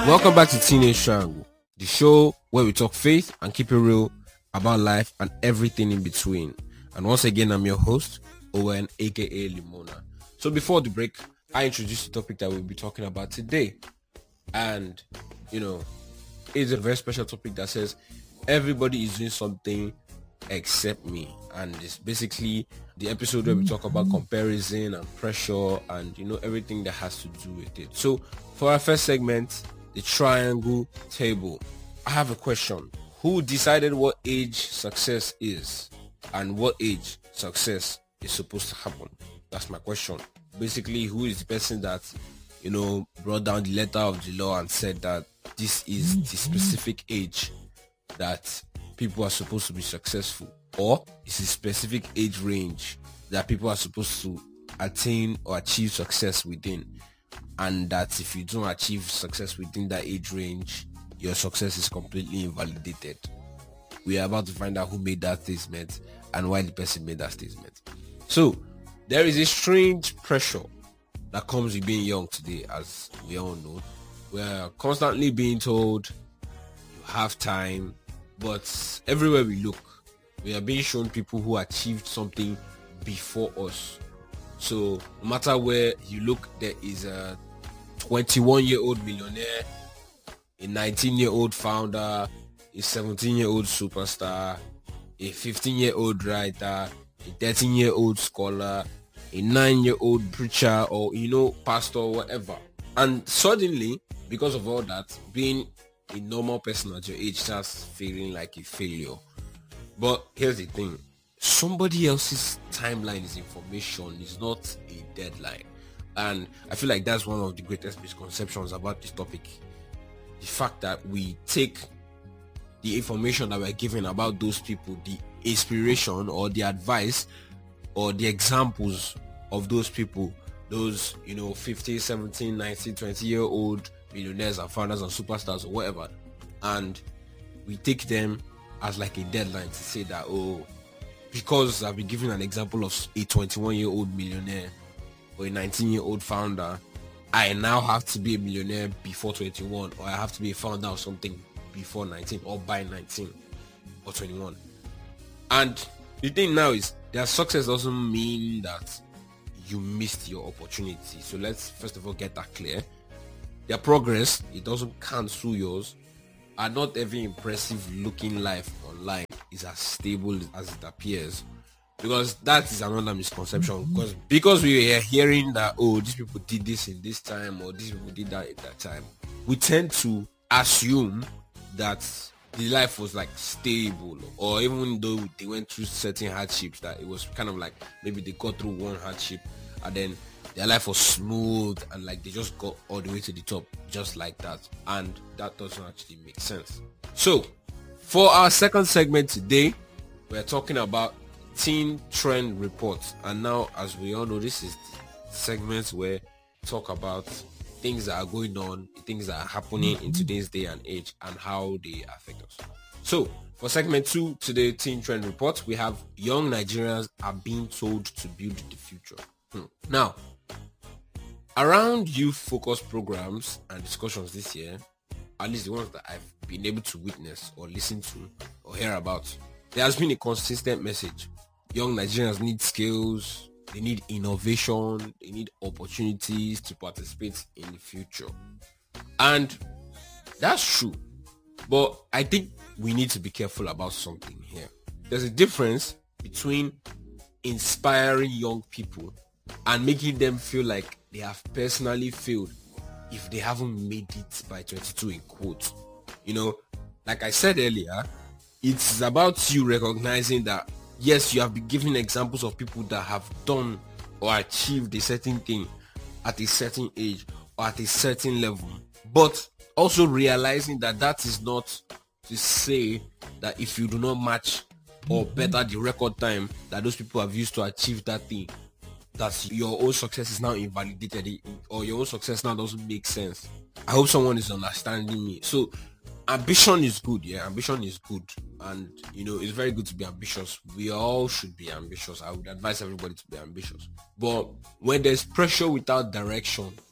Welcome back to Teenage Triangle, the show where we talk faith and keep it real about life and everything in between. And once again, I'm your host, Owen, aka Limona. So before the break, I introduced the topic that we'll be talking about today. And, it's a very special topic that says everybody is doing something except me. And it's basically the episode where we talk about comparison and pressure and, everything that has to do with it. So for our first segment, the triangle table, I have a question. Who decided what age success is and what age success is supposed to happen? That's my question. Basically, who is the person that, brought down the letter of the law and said that this is the specific age that people are supposed to be successful, or it's a specific age range that people are supposed to attain or achieve success within, and that if you don't achieve success within that age range, your success is completely invalidated. We are about to find out who made that statement and why the person made that statement. So there is a strange pressure that comes with being young today, as we all know. We're constantly being told you have time, but everywhere we look, we are being shown people who achieved something before us. So no matter where you look, there is a 21-year-old millionaire, a 19-year-old founder, a 17-year-old superstar, a 15-year-old writer, a 13-year-old scholar, a 9-year-old preacher, or pastor, or whatever. And suddenly, because of all that, being a normal person at your age starts feeling like a failure. But here's the thing. Somebody else's timeline is information, is not a deadline. And I feel like that's one of the greatest misconceptions about this topic. The fact that we take the information that we're given about those people, the inspiration or the advice or the examples of those people, those 50, 17, 19, 20-year-old millionaires and founders and superstars or whatever, and we take them as like a deadline to say that, because I've been given an example of a 21-year-old millionaire or a 19-year-old founder, I now have to be a millionaire before 21, or I have to be a founder of something before 19 or by 19 or 21. And the thing now is that success doesn't mean that you missed your opportunity. So let's first of all get that clear. Their progress, it doesn't cancel yours, and not every impressive looking life online is as stable as it appears. Because that is another misconception. Because we are hearing that, these people did this in this time, or these people did that at that time, we tend to assume that the life was like stable, or even though they went through certain hardships, that it was kind of like maybe they got through one hardship and then their life was smooth and like they just got all the way to the top just like that. And that doesn't actually make sense. So for our second segment today, we're talking about teen trend reports. And now, as we all know, this is the segment where we talk about things that are going on, things that are happening in today's day and age, and how they affect us. So for segment 2 today, teen trend reports, we have young Nigerians are being told to build the future. Now, around youth focused programs and discussions this year, at least the ones that I've been able to witness or listen to or hear about, there has been a consistent message. Young Nigerians need skills, they need innovation, they need opportunities to participate in the future. And that's true. But I think we need to be careful about something here. There's a difference between inspiring young people and making them feel like they have personally failed if they haven't made it by 22 in quotes. Like I said earlier, it's about you recognizing that yes, you have been given examples of people that have done or achieved a certain thing at a certain age or at a certain level, but also realizing that that is not to say that if you do not match or better the record time that those people have used to achieve that thing, that your own success is now invalidated, or your own success now doesn't make sense. I hope someone is understanding me. So ambition is good. Ambition is good, and it's very good to be ambitious. We all should be ambitious. I would advise everybody to be ambitious. But when there's pressure without direction,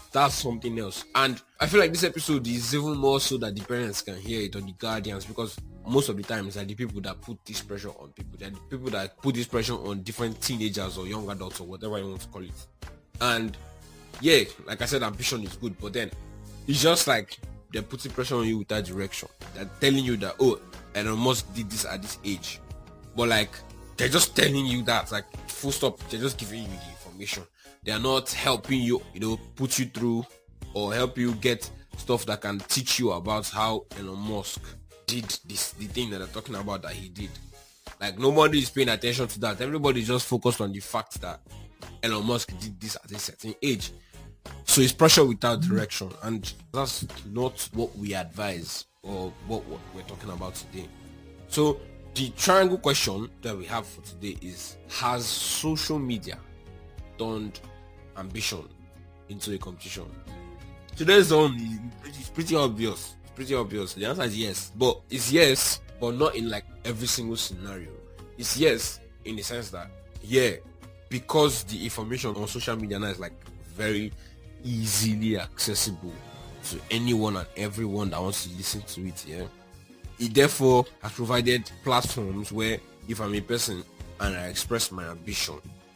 that's something else. And I feel like this episode is even more so that the parents can hear it, or the guardians, because most of the times they're the people that put this pressure on people. They're the people that put this pressure on different teenagers or young adults or whatever you want to call it. And yeah, like I said, ambition is good, but then it's just like they're putting pressure on you with that direction. They're telling you that, oh, Elon Musk did this at this age. But like, they're just telling you that, like, full stop. They're just giving you the information. They are not helping you, put you through or help you get stuff that can teach you about how Elon Musk did the thing that they're talking about that he did. Like, nobody is paying attention to that. Everybody is just focused on the fact that Elon Musk did this at a certain age. So it's pressure without direction, and that's not what we advise or what we're talking about today. So the triangle question that we have for today is, has social media turned ambition into a competition? Today's one is pretty obvious. It's pretty obvious. The answer is yes. But it's yes, but not in like every single scenario. It's yes in the sense that, yeah, because the information on social media now is like very easily accessible to anyone and everyone that wants to listen to it. Yeah, it therefore has provided platforms where if I'm a person and I express my ambition,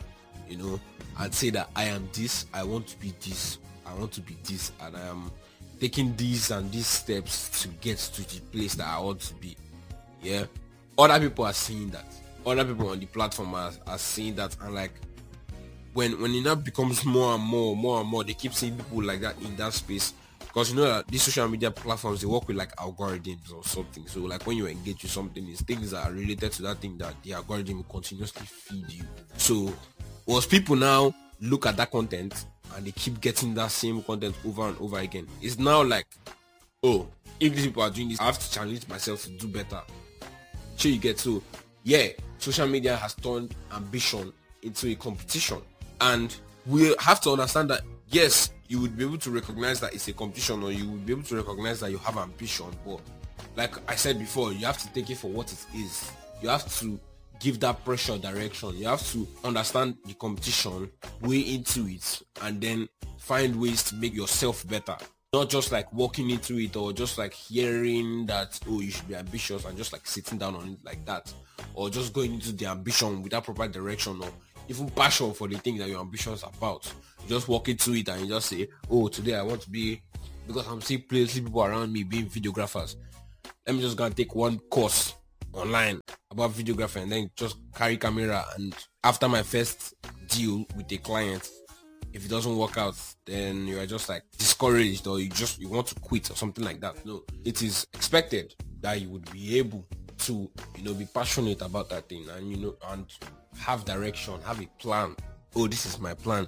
I'd say that I am this, I want to be this, I want to be this, and I am taking these and these steps to get to the place that I want to be. Yeah, other people are seeing that. Other people on the platform are seeing that, and like when it now becomes more and more, they keep seeing people like that in that space, because that these social media platforms, they work with like algorithms or something. So like when you engage with something, it's things that are related to that thing that the algorithm will continuously feed you. So once people now look at that content and they keep getting that same content over and over again, it's now like, oh, if these people are doing this, I have to challenge myself to do better. So you get to, yeah, social media has turned ambition into a competition. And we have to understand that, yes, you would be able to recognize that it's a competition, or you would be able to recognize that you have ambition. But like I said before, you have to take it for what it is. You have to give that pressure direction. You have to understand the competition, weigh into it, and then find ways to make yourself better. Not just like walking into it, or just like hearing that, oh, you should be ambitious, and just like sitting down on it like that, or just going into the ambition without proper direction or even passion for the thing that you're ambitious about. You just walk into it and you just say, oh, today I want to be, because I'm seeing people around me being videographers, let me just go and take one course online about videography, and then just carry camera, and after my first deal with a client, if it doesn't work out, then you are just like discouraged, or you want to quit or something like that. No, it is expected that you would be able to, be passionate about that thing, and and have direction, have a plan. Oh, this is my plan.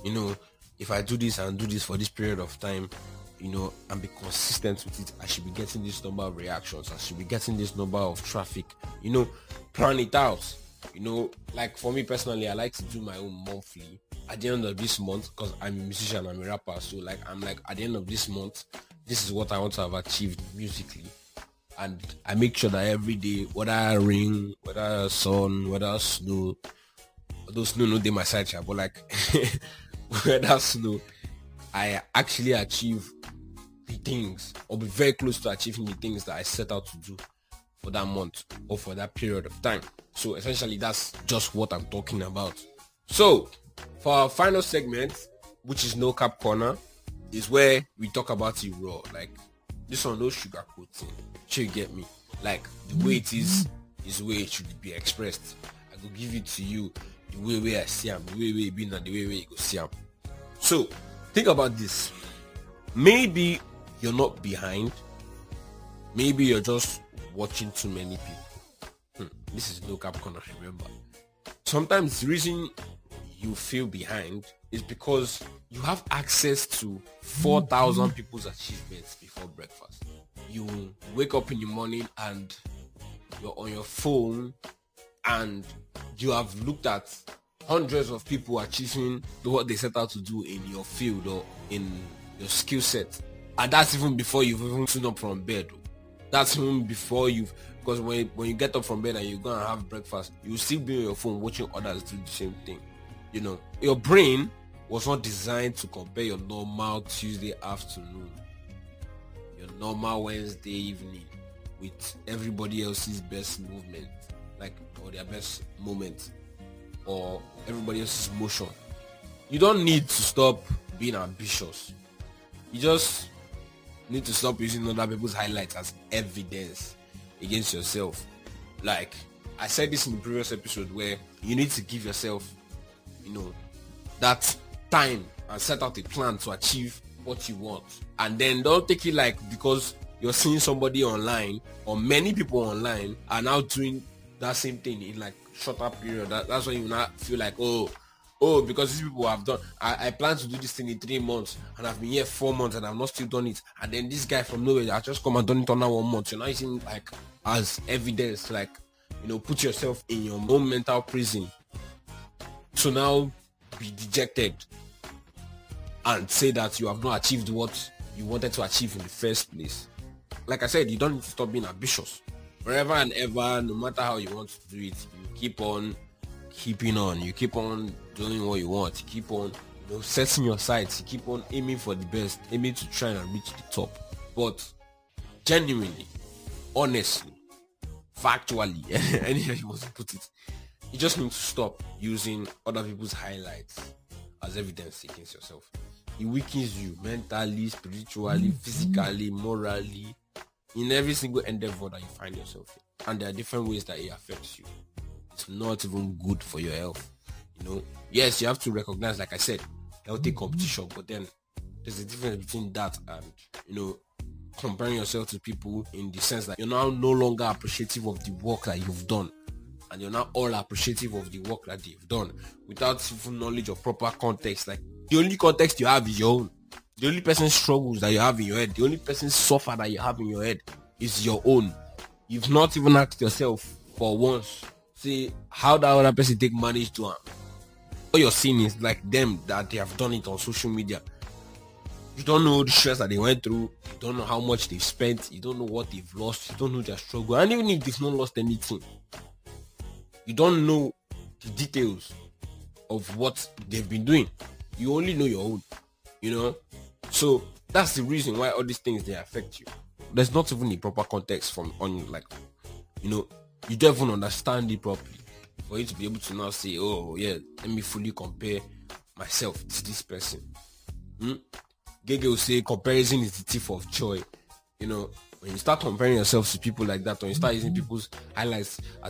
If I do this and do this for this period of time, and be consistent with it, I should be getting this number of reactions, I should be getting this number of traffic. Plan it out. Like for me personally, I like to do my own monthly at the end of this month, because I'm a musician, I'm a rapper. So like I'm like, at the end of this month, this is what I want to have achieved musically. And I make sure that every day, whether rain, whether sun, whether snow, although snow no day my side chat, but like whether snow, I actually achieve the things, or be very close to achieving the things that I set out to do for that month or for that period of time. So essentially that's just what I'm talking about. So for our final segment, which is No Cap Corner, is where we talk about it raw. Like, this one, no sugar coating. Sure, you get me? Like, the way it is the way it should be expressed. I will give it to you the way where I see them, the way it be, and the way where you go see them. So think about this. Maybe you're not behind. Maybe you're just watching too many people. This is No Cap Corner, remember. Sometimes the reason you feel behind is because you have access to 4,000 people's achievements before breakfast. You wake up in the morning and you're on your phone and you have looked at hundreds of people achieving what they set out to do in your field or in your skill set. And that's even before you've even stood up from bed. That's even before because when you get up from bed and you're going to have breakfast, you'll still be on your phone watching others do the same thing. Your brain was not designed to compare your normal Tuesday afternoon, your normal Wednesday evening with everybody else's best movement, like, or their best moment, or everybody else's motion. You don't need to stop being ambitious. You just need to stop using other people's highlights as evidence against yourself. Like I said this in the previous episode, where you need to give yourself, that time and set out a plan to achieve what you want. And then don't take it like because you're seeing somebody online or many people online are now doing that same thing in like shorter period. That's when you not feel like, oh, because these people have done, I plan to do this thing in 3 months and I've been here 4 months and I've not still done it. And then this guy from nowhere, I just come and done it on that 1 month. You're not using like as evidence, like, put yourself in your own mental prison to now be dejected and say that you have not achieved what you wanted to achieve in the first place. Like I said, you don't need to stop being ambitious. Forever and ever, no matter how you want to do it, you keep on keeping on. You keep on doing what you want. You keep on setting your sights. You keep on aiming for the best, aiming to try and reach the top. But genuinely, honestly, factually, anywhere you want to put it, you just need to stop using other people's highlights as evidence against yourself. It weakens you mentally, spiritually, physically, morally, in every single endeavor that you find yourself in. And there are different ways that it affects you. It's not even good for your health. Yes, you have to recognize, like I said, healthy competition, but then there's a difference between that and comparing yourself to people, in the sense that you're now no longer appreciative of the work that you've done, and you're not all appreciative of the work that they've done without even knowledge of proper context. Like, the only context you have is your own. The only person's struggles that you have in your head, the only person's suffer that you have in your head is your own. You've not even asked yourself for once, see how that other person managed to. What you're seeing is like them, that they have done it on social media. You don't know the stress that they went through. You don't know how much they've spent. You don't know what they've lost. You don't know their struggle. And even if they've not lost anything, you don't know the details of what they've been doing. You only know your own, So that's the reason why all these things, they affect you. There's not even a proper context you don't even understand it properly for you to be able to now say, oh yeah, let me fully compare myself to this person. Gege will say comparison is the thief of joy. When you start comparing yourself to people like that, or you start using people's highlights as